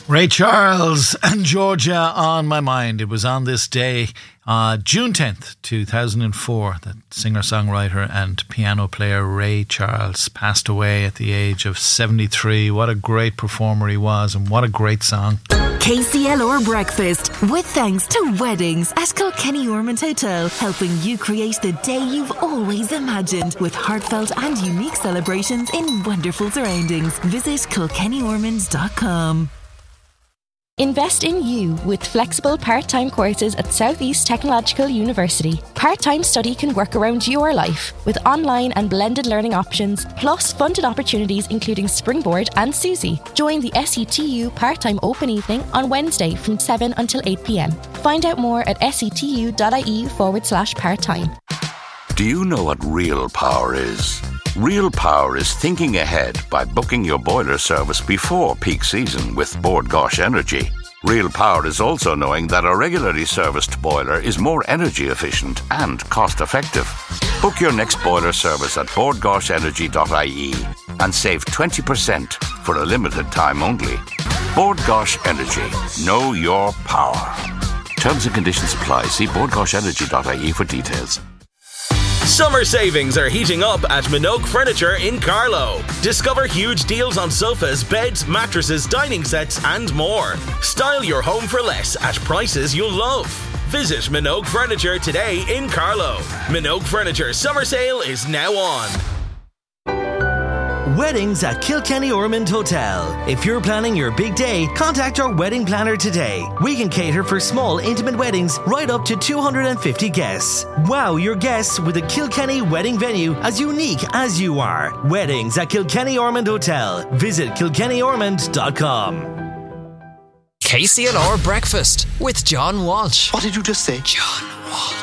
Ray Charles and Georgia on my mind. It was on this day, June 10th, 2004, that singer-songwriter and piano player Ray Charles passed away at the age of 73. What a great performer he was, and what a great song. KCLR Breakfast, with thanks to Weddings at Kilkenny Ormond Hotel, helping you create the day you've always imagined with heartfelt and unique celebrations in wonderful surroundings. Visit kilkennyormond.com. Invest in you with flexible part-time courses at South East Technological University. Part-time study can work around your life with online and blended learning options, plus funded opportunities including Springboard and Susie. Join the SETU Part-Time Open Evening on Wednesday from 7 until 8 p.m. Find out more at setu.ie/part-time. Do you know what real power is? Real power is thinking ahead by booking your boiler service before peak season with Bord Gáis Energy. Real power is also knowing that a regularly serviced boiler is more energy efficient and cost effective. Book your next boiler service at bordgaisenergy.ie and save 20% for a limited time only. Bord Gáis Energy. Know your power. Terms and conditions apply. See bordgaisenergy.ie for details. Summer savings are heating up at Minogue Furniture in Carlow. Discover huge deals on sofas, beds, mattresses, dining sets and more. Style your home for less at prices you'll love. Visit Minogue Furniture today in Carlow. Minogue Furniture summer sale is now on. Weddings at Kilkenny Ormond Hotel. If you're planning your big day, contact our wedding planner today. We can cater for small, intimate weddings right up to 250 guests. Wow your guests with a Kilkenny wedding venue as unique as you are. Weddings at Kilkenny Ormond Hotel. Visit kilkennyormond.com. KCLR Breakfast with John Walsh. What did you just say? John Walsh.